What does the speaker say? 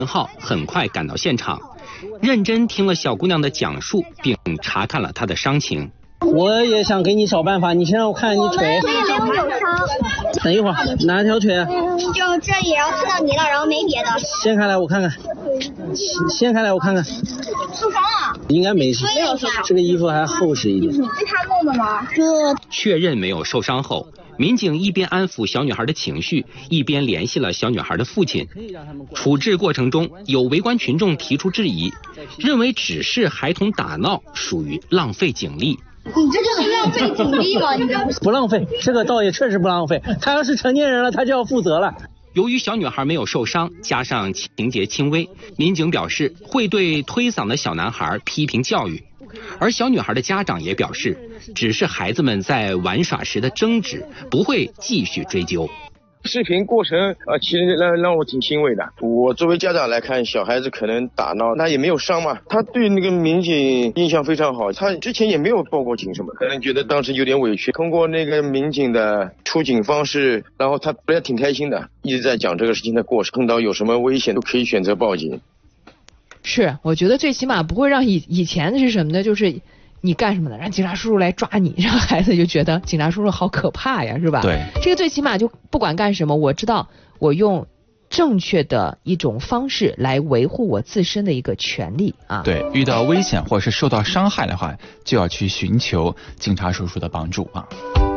浩很快赶到现场，认真听了小姑娘的讲述，并查看了她的伤情。 我也想给你找办法，你先让我看你腿。 我也没有扭伤。 等一会儿，哪条腿啊？ 就这里，然后刺到泥了，然后没别的。 掀开来我看看，掀开来我看看。 受伤了？ 应该没事， 没有受伤。 这个衣服还厚实一点。 是他弄的吗？ 确认没有受伤后，民警一边安抚小女孩的情绪，一边联系了小女孩的父亲。处置过程中，有围观群众提出质疑，认为只是孩童打闹，属于浪费警力。 你这就是浪费警力吗？你这不浪费，这个倒也确实不浪费。他要是成年人了，他就要负责了。 由于小女孩没有受伤，加上情节轻微，民警表示会对推搡的小男孩批评教育。而小女孩的家长也表示，只是孩子们在玩耍时的争执，不会继续追究。 视频过程其实让我挺欣慰的。我作为家长来看，小孩子可能打闹，那也没有伤嘛。他对那个民警印象非常好，他之前也没有报过警什么，可能觉得当时有点委屈。通过那个民警的出警方式，然后他本来挺开心的，一直在讲这个事情的过程，碰到有什么危险都可以选择报警。 是，我觉得最起码不会让以前的是什么呢？就是你干什么呢？让警察叔叔来抓你，让孩子就觉得警察叔叔好可怕呀，是吧？ 对， 这个最起码就不管干什么，我知道我用正确的一种方式来维护我自身的一个权利啊。 对，遇到危险或者是受到伤害的话，就要去寻求警察叔叔的帮助啊。